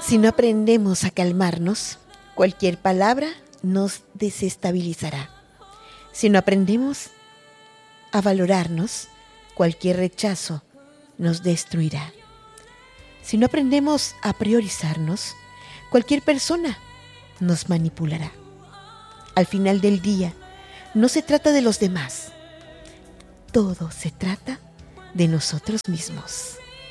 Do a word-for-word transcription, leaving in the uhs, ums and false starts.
Si no aprendemos a calmarnos, cualquier palabra nos desestabilizará. Si no aprendemos a valorarnos, cualquier rechazo nos destruirá. Si no aprendemos a priorizarnos, cualquier persona nos manipulará. Al final del día, no se trata de los demás. Todo se trata de nosotros mismos.